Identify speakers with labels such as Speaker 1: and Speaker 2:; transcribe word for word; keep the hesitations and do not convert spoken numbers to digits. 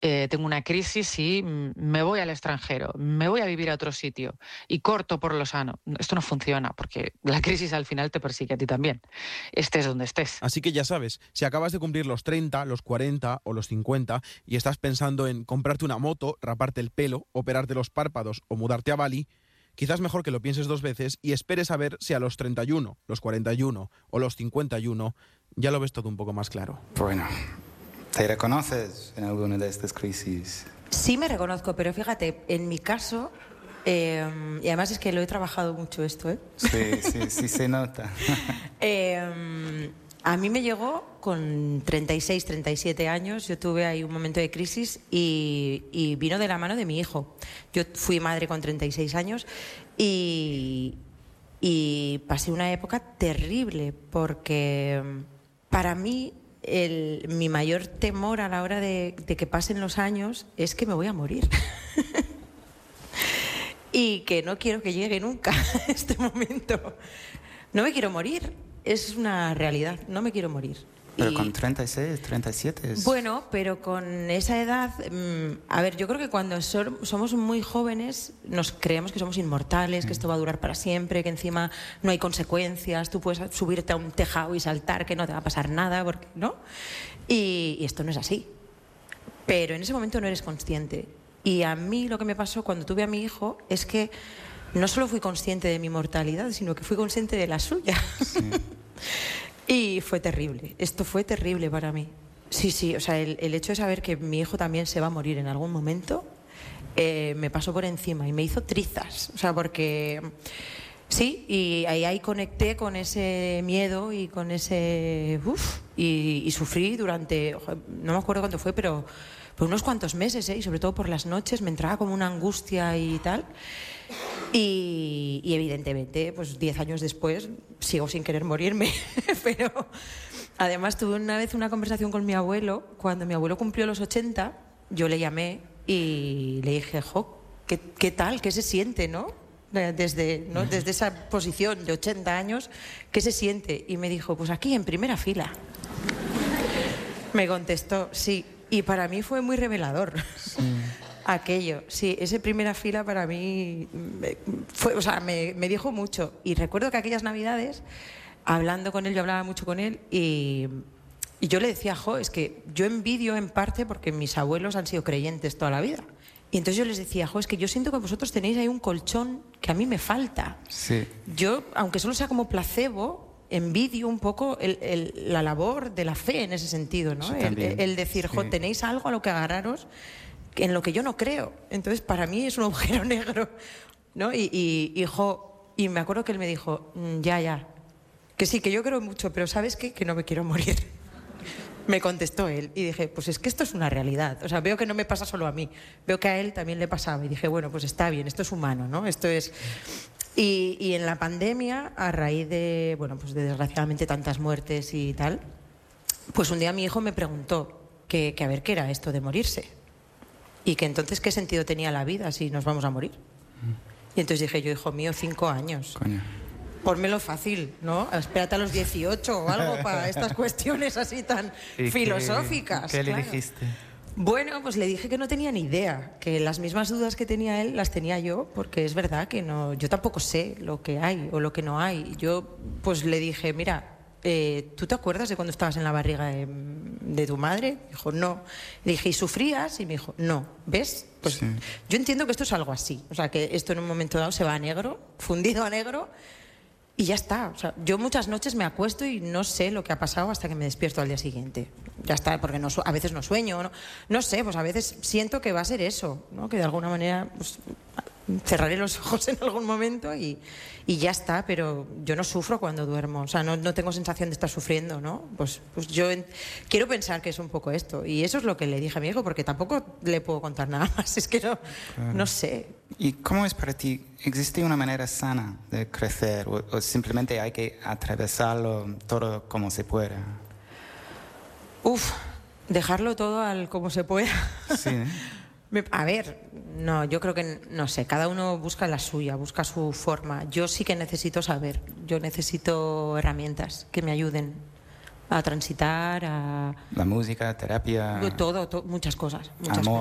Speaker 1: eh, tengo una crisis y mm, me voy al extranjero, me voy a vivir a otro sitio y corto por lo sano. Esto no funciona porque la crisis al final te persigue a ti también, estés donde estés.
Speaker 2: Así que ya sabes, si acabas de cumplir los treinta, los cuarenta o los cincuenta y estás pensando en comprarte una moto, raparte el pelo, operarte los párpados o mudarte a Bali, quizás mejor que lo pienses dos veces y esperes a ver si a los treinta y uno, los cuarenta y uno o los cincuenta y uno ya lo ves todo un poco más claro.
Speaker 3: Bueno, ¿te reconoces en alguna de estas crisis?
Speaker 4: Sí me reconozco, pero fíjate, en mi caso, eh, y además es que lo he trabajado mucho esto, ¿eh?
Speaker 3: Sí, sí, sí se nota.
Speaker 4: eh, a mí me llegó con treinta y seis, treinta y siete años, yo tuve ahí un momento de crisis y, y vino de la mano de mi hijo. Yo fui madre con treinta y seis años y, y pasé una época terrible porque para mí el, mi mayor temor a la hora de, de que pasen los años es que me voy a morir. Y que no quiero que llegue nunca este momento. No me quiero morir, es una realidad, no me quiero morir.
Speaker 3: Pero
Speaker 4: Y,
Speaker 3: con treinta y seis, treinta y siete es...
Speaker 4: bueno, pero con esa edad, mmm, a ver, yo creo que cuando so- somos muy jóvenes nos creemos que somos inmortales, que esto va a durar para siempre, que encima no hay consecuencias, tú puedes subirte a un tejado y saltar, que no te va a pasar nada, porque, ¿no? Y, y esto no es así. Pero en ese momento no eres consciente. Y a mí lo que me pasó cuando tuve a mi hijo es que no solo fui consciente de mi mortalidad, sino que fui consciente de la suya.
Speaker 3: Sí.
Speaker 4: Y fue terrible, esto fue terrible para mí. Sí, sí, o sea, el, el hecho de saber que mi hijo también se va a morir en algún momento, eh, me pasó por encima y me hizo trizas. O sea, porque sí, y ahí, ahí conecté con ese miedo y con ese... Uf, y, y sufrí durante, no me acuerdo cuánto fue, pero por unos cuantos meses, ¿eh? Y sobre todo por las noches me entraba como una angustia y tal. Y, y evidentemente, pues diez años después sigo sin querer morirme, pero además tuve una vez una conversación con mi abuelo, cuando mi abuelo cumplió los ochenta, yo le llamé y le dije, jo, ¿qué, qué tal? ¿Qué se siente, no? Desde, ¿no? Desde esa posición de ochenta años, ¿qué se siente? Y me dijo, pues aquí en primera fila. Me contestó, sí, y para mí fue muy revelador. Sí. Aquello, sí, esa primera fila para mí fue, o sea, me, me dijo mucho. Y recuerdo que aquellas navidades, hablando con él, yo hablaba mucho con él y, y yo le decía, jo, es que yo envidio en parte porque mis abuelos han sido creyentes toda la vida. Y entonces yo les decía, jo, es que yo siento que vosotros tenéis ahí un colchón que a mí me falta.
Speaker 3: Sí.
Speaker 4: Yo, aunque solo sea como placebo, envidio un poco el, el, la labor de la fe en ese sentido, ¿no? El, el decir, jo, sí, tenéis algo a lo que agarraros en lo que yo no creo. Entonces, para mí es un agujero negro, ¿no? Y, y, y, jo, y me acuerdo que él me dijo, mm, ya, ya, que sí, que yo creo mucho, pero ¿sabes qué? Que no me quiero morir. Me contestó él y dije, pues es que esto es una realidad. O sea, veo que no me pasa solo a mí, veo que a él también le pasaba. Y dije, bueno, pues está bien, esto es humano, ¿no? Esto es... Y, y en la pandemia, a raíz de, bueno, pues de desgraciadamente tantas muertes y tal, pues un día mi hijo me preguntó que, que a ver qué era esto de morirse. Y que entonces, ¿qué sentido tenía la vida si nos vamos a morir? Y entonces dije yo, hijo mío, cinco años.
Speaker 3: Coño.
Speaker 4: Pónmelo fácil, ¿no? Espérate a los dieciocho o algo para estas cuestiones así tan filosóficas.
Speaker 3: ¿Qué, ¿qué le
Speaker 4: claro.
Speaker 3: dijiste?
Speaker 4: Bueno, pues le dije que no tenía ni idea, que las mismas dudas que tenía él las tenía yo, porque es verdad que no, yo tampoco sé lo que hay o lo que no hay. Yo pues le dije, mira, Eh, ¿tú te acuerdas de cuando estabas en la barriga de, de tu madre? Dijo, no. Le dije, ¿y sufrías? Y me dijo, no. ¿Ves? Pues sí. Yo entiendo que esto es algo así. O sea, que esto en un momento dado se va a negro, fundido a negro, y ya está. O sea, yo muchas noches me acuesto y no sé lo que ha pasado hasta que me despierto al día siguiente. Ya está, porque no, a veces no sueño. No, no sé, pues a veces siento que va a ser eso, ¿no? Que de alguna manera... Pues, cerraré los ojos en algún momento y, y ya está, pero yo no sufro cuando duermo, o sea, no, no tengo sensación de estar sufriendo, ¿no? Pues, pues yo en, quiero pensar que es un poco esto, y eso es lo que le dije a mi hijo, porque tampoco le puedo contar nada más, es que no, claro. No sé.
Speaker 3: ¿Y cómo es para ti? ¿Existe una manera sana de crecer o, o simplemente hay que atravesarlo todo como se pueda?
Speaker 4: Uf, dejarlo todo al como se pueda.
Speaker 3: Sí, ¿eh?
Speaker 4: A ver, no, yo creo que, no sé, cada uno busca la suya, busca su forma. Yo sí que necesito saber, yo necesito herramientas que me ayuden a transitar, a...
Speaker 3: La música, terapia.
Speaker 4: Todo, to- muchas cosas. Muchas
Speaker 3: Amor.